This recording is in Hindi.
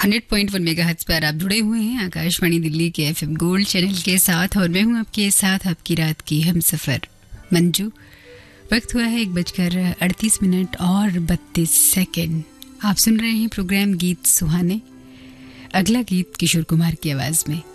100.1 मेगाहर्ट्ज़ पर आप जुड़े हुए हैं आकाशवाणी दिल्ली के एफएम गोल्ड चैनल के साथ और मैं हूं आपके साथ आपकी रात की हमसफर मंजू। वक्त हुआ है 1:38 और 32 आप सुन रहे हैं प्रोग्राम गीत सुहाने। अगला गीत किशोर कुमार की आवाज में।